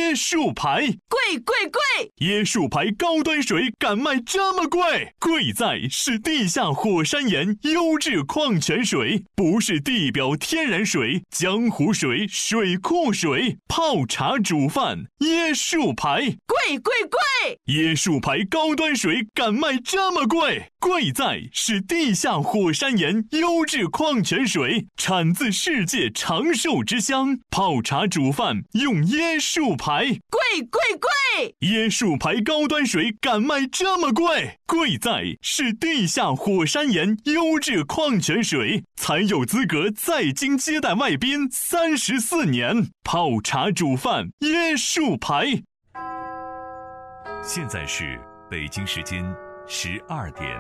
椰树牌， 贵贵贵！ 椰树牌高端水敢卖这么贵？贵在是地下火山岩优质矿泉水，不是地表天然水、江湖水、水库水。泡茶煮饭，椰树牌， 贵贵贵！ 椰树牌高端水敢卖这么贵？贵在是地下火山岩优质矿泉水，产自世界长寿之乡。泡茶煮饭用椰树牌， 贵贵贵！ 椰树牌高端水敢卖这么贵？贵在是地下火山岩优质矿泉水，才有资格在京接待外宾34年。泡茶煮饭，椰树牌。 现在是北京时间12点。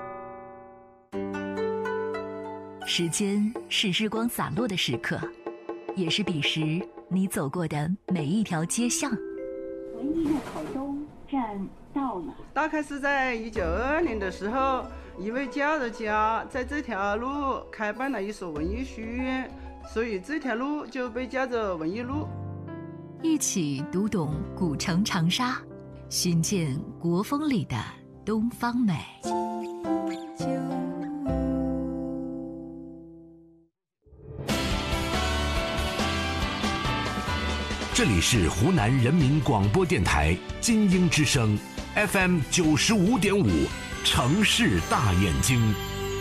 时间是日光洒落的时刻，也是彼时你走过的每一条街巷。 文艺路口东站到了。 大概是在1922年的时候，一位教育家在这条路开办了一所文艺书院，所以这条路就被叫做文艺路。 一起读懂古城长沙，寻见国风里的东方美。 这里是湖南人民广播电台金鹰之声 FM 95.5城市大眼睛。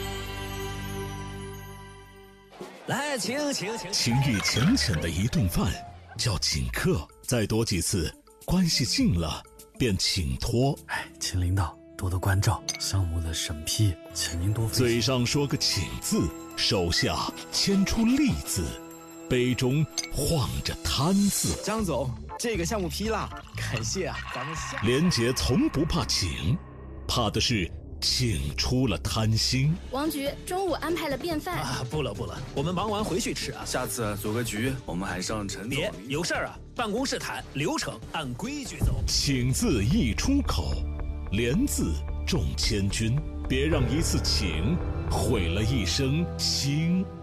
来，请。 情意浅浅的一顿饭叫请客，再多几次，关系近了便请托。 请领导多多关照，项目的审批，请您多费心。 嘴上说个请字，手下牵出利字，杯中晃着贪字。 张总，这个项目批了，感谢啊，咱们下。 连杰从不怕请，怕的是请出了贪心。 王局中午安排了便饭啊，不了，我们忙完回去吃啊。 下次组个局，我们还上陈总。 别有事儿啊，办公室谈，流程按规矩走。 请字一出口，连字重千钧，别让一次请毁了一生情。